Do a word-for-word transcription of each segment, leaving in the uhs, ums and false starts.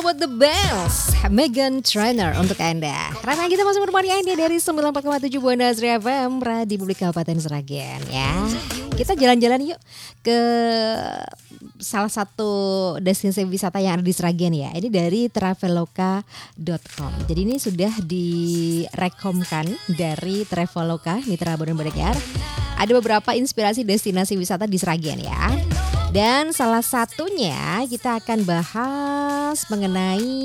buat The Bells, Meghan Trainor untuk Anda. Karena kita masih menemani Anda dari sembilan puluh empat koma tujuh Buana Azri F M, Radio Publik Kabupaten Sragen ya. Kita jalan-jalan yuk ke salah satu destinasi wisata yang ada di Sragen ya. Ini dari traveloka dot com. Jadi ini sudah direkomkan dari Traveloka, mitra Buana Pendengar. Ada beberapa inspirasi destinasi wisata di Sragen ya. Dan salah satunya kita akan bahas mengenai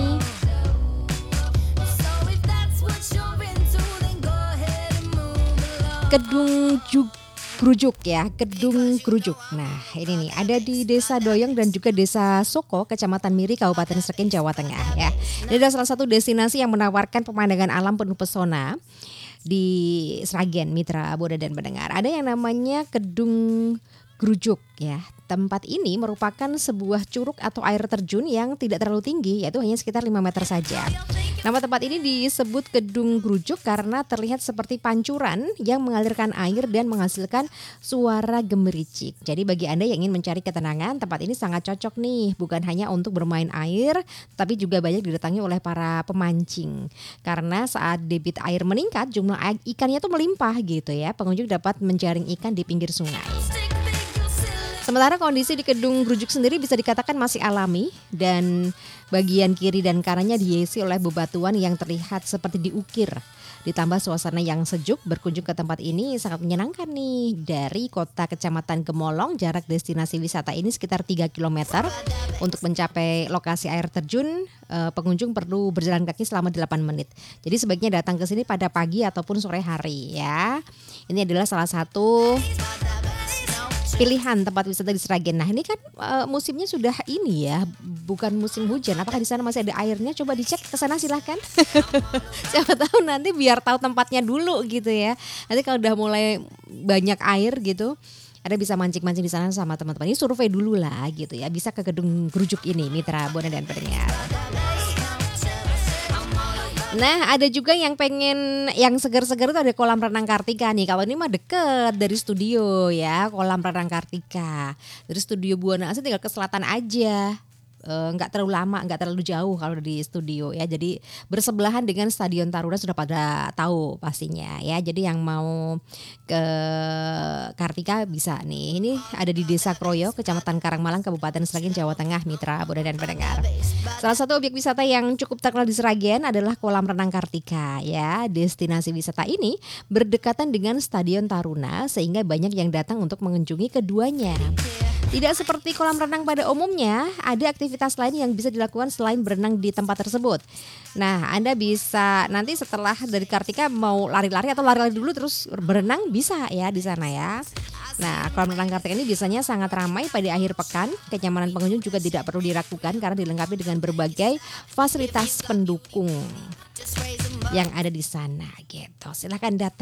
Kedung Grujuk ya, Kedung Grujuk. Nah ini nih ada di Desa Doyong dan juga Desa Soko, Kecamatan Miri, Kabupaten Sragen, Jawa Tengah ya. Ini adalah salah satu destinasi yang menawarkan pemandangan alam penuh pesona di Sragen, mitra Buana dan Pendengar. Ada yang namanya Kedung Grujuk ya. Tempat ini merupakan sebuah curug atau air terjun yang tidak terlalu tinggi, yaitu hanya sekitar lima meter saja. Nama tempat ini disebut Kedung Grujuk karena terlihat seperti pancuran yang mengalirkan air dan menghasilkan suara gemericik. Jadi bagi Anda yang ingin mencari ketenangan, tempat ini sangat cocok nih, bukan hanya untuk bermain air, tapi juga banyak didatangi oleh para pemancing. Karena saat debit air meningkat, jumlah ikannya tuh melimpah gitu ya. Pengunjung dapat menjaring ikan di pinggir sungai. Sementara kondisi di Kedung Grujuk sendiri bisa dikatakan masih alami dan bagian kiri dan kanannya dihiasi oleh bebatuan yang terlihat seperti diukir. Ditambah suasana yang sejuk, berkunjung ke tempat ini sangat menyenangkan nih. Dari kota Kecamatan Gemolong, jarak destinasi wisata ini sekitar tiga kilometer. Untuk mencapai lokasi air terjun, pengunjung perlu berjalan kaki selama delapan menit. Jadi sebaiknya datang ke sini pada pagi ataupun sore hari ya. Ini adalah salah satu pilihan tempat wisata di Sragen. Nah ini kan uh, musimnya sudah ini ya, bukan musim hujan. Apakah di sana masih ada airnya? Coba dicek ke sana silahkan. Siapa tahu nanti biar tahu tempatnya dulu gitu ya. Nanti kalau udah mulai banyak air gitu, Anda bisa mancing-mancing di sana sama teman-teman. Ini survei dulu lah gitu ya. Bisa ke Kedung Grujuk ini, mitra Buana dan Pendengar. Nah ada juga yang pengen yang segar-segar itu ada kolam renang Kartika nih. Kalau ini mah deket dari studio ya, kolam renang Kartika. Dari studio Buana Asri tinggal ke selatan aja. Nggak e, terlalu lama, nggak terlalu jauh kalau di studio ya. Jadi bersebelahan dengan Stadion Taruna sudah pada tahu pastinya ya. Jadi yang mau ke Kartika bisa nih. Ini ada di Desa Kroyo, Kecamatan Karangmalang, Kabupaten Sragen, Jawa Tengah, mitra Buana dan Pendengar. Salah satu objek wisata yang cukup terkenal di Sragen adalah kolam renang Kartika ya. Destinasi wisata ini berdekatan dengan Stadion Taruna sehingga banyak yang datang untuk mengunjungi keduanya. Tidak seperti kolam renang pada umumnya, ada aktivitas lain yang bisa dilakukan selain berenang di tempat tersebut. Nah, Anda bisa nanti setelah dari Kartika mau lari-lari atau lari-lari dulu terus berenang bisa ya di sana ya. Nah, kolam renang Kartika ini biasanya sangat ramai pada akhir pekan. Kenyamanan pengunjung juga tidak perlu diragukan karena dilengkapi dengan berbagai fasilitas pendukung yang ada di sana gitu. Silakan datang.